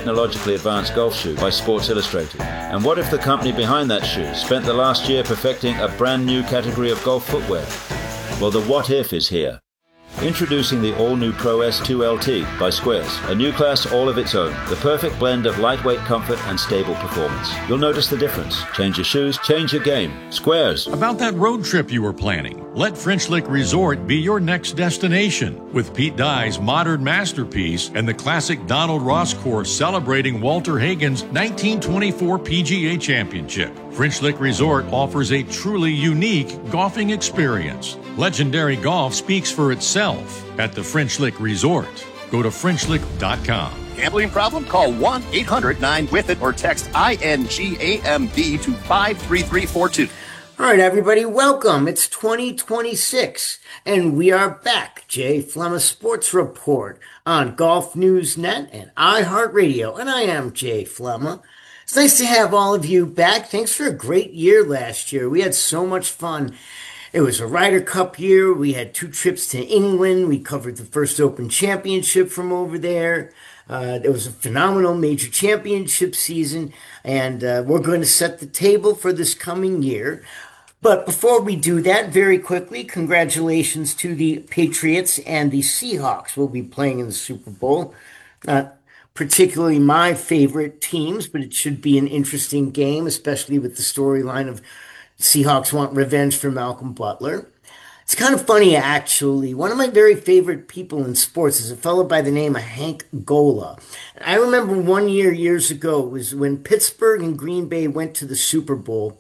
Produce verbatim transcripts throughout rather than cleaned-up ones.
technologically advanced golf shoe by Sports Illustrated? And what if the company behind that shoe spent the last year perfecting a brand new category of golf footwear? Well, the what if is here. Introducing the all-new Pro S two L T by Squares, a new class all of its own, the perfect blend of lightweight comfort and stable performance. You'll notice the difference. Change your shoes, change your game. Squares. About that road trip you were planning, let French Lick Resort be your next destination. With Pete Dye's modern masterpiece and the classic Donald Ross course celebrating Walter Hagen's nineteen twenty-four P G A Championship, French Lick Resort offers a truly unique golfing experience. Legendary golf speaks for itself at the French Lick Resort. Go to French Lick dot com. Gambling problem? Call one eight hundred nine with it or text I N G A M B to five three three four two. All right, everybody, welcome. It's twenty twenty-six, and we are back. Jay Flemma Sports Report on Golf News Net and iHeartRadio, and I am Jay Flemma. It's nice to have all of you back. Thanks for a great year last year. We had so much fun. It was a Ryder Cup year. We had two trips to England. We covered the first Open Championship from over there. Uh, it was a phenomenal major championship season, and uh, we're going to set the table for this coming year. But before we do that, very quickly, congratulations to the Patriots and the Seahawks. We'll be playing in the Super Bowl. Not particularly my favorite teams, but it should be an interesting game, especially with the storyline of Seahawks want revenge for Malcolm Butler. It's kind of funny, actually. One of my very favorite people in sports is a fellow by the name of Hank Gola. I remember one year, years ago, was when Pittsburgh and Green Bay went to the Super Bowl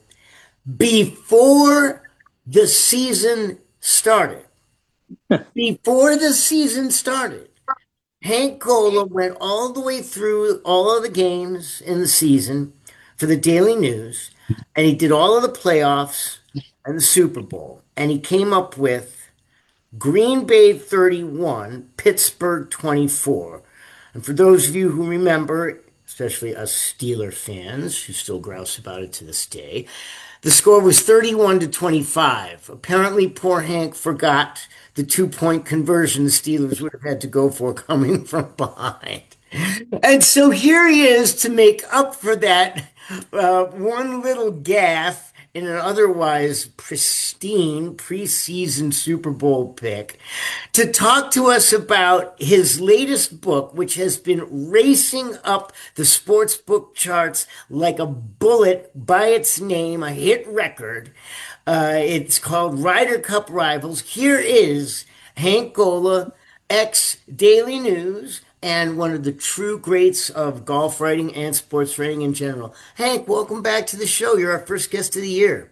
before the season started. Before the season started. Hank Gola went all the way through all of the games in the season for the Daily News, and he did all of the playoffs and the Super Bowl, and he came up with Green Bay thirty-one, Pittsburgh twenty-four. And for those of you who remember, especially us Steeler fans who still grouse about it to this day, the score was thirty-one to twenty-five. Apparently, poor Hank forgot the two-point conversion the Steelers would have had to go for coming from behind. And so here he is to make up for that uh, one little gaffe in an otherwise pristine preseason Super Bowl pick to talk to us about his latest book, which has been racing up the sports book charts like a bullet by its name, a hit record. Uh, it's called Ryder Cup Rivals. Here is Hank Gola, ex-Daily News, and one of the true greats of golf writing and sports writing in general. Hank, welcome back to the show. You're our first guest of the year.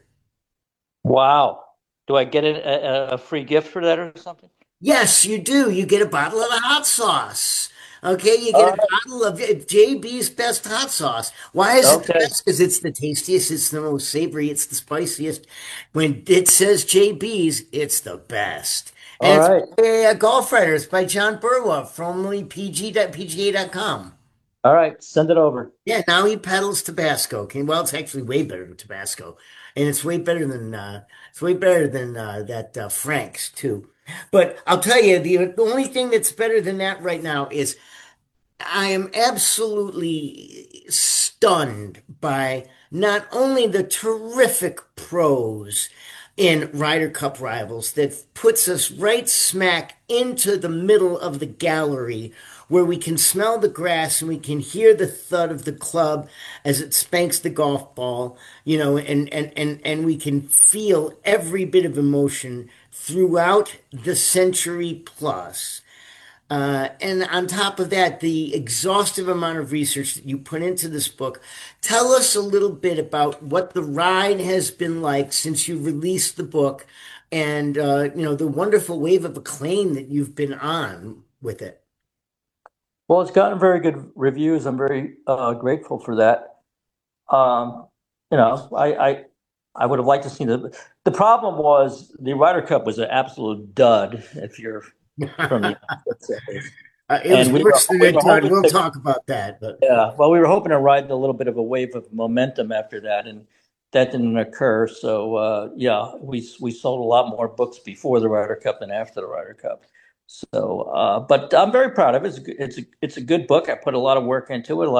Wow. Do I get a, a, a free gift for that or something? Yes, you do. You get a bottle of the hot sauce. Okay, you get All a right. bottle of J B's best hot sauce. Why is it the Okay. best? Because it's the tastiest, it's the most savory, it's the spiciest. When it says J B's, it's the best. All And right. it's by a golf writer. It's by John Burwa, formerly P G dot P G A dot com. All right. Send it over. Yeah, now he peddles Tabasco. Okay, well, it's actually way better than Tabasco, and it's way better than uh, it's way better than uh, that uh, Frank's too. But I'll tell you, the, the only thing that's better than that right now is I am absolutely stunned by not only the terrific prose in Ryder Cup Rivals that puts us right smack into the middle of the gallery where we can smell the grass and we can hear the thud of the club as it spanks the golf ball, you know, and, and, and, and we can feel every bit of emotion throughout the century plus. Uh, and on top of that, the exhaustive amount of research that you put into this book. Tell us a little bit about what the ride has been like since you released the book and, uh, you know, the wonderful wave of acclaim that you've been on with it. Well, it's gotten very good reviews. I'm very uh, grateful for that. Um, you know, I, I I would have liked to see the the problem was the Ryder Cup was an absolute dud. If you're from the United States. Uh, it was And we worse were- than we it were done. hoping We'll to- talk about that. But Yeah, well, we were hoping to ride a little bit of a wave of momentum after that, and that didn't occur. So, uh, yeah, we we sold a lot more books before the Ryder Cup than after the Ryder Cup. So, uh, but I'm very proud of it. It's a, it's a, it's a good book. I put a lot of work into it. A lot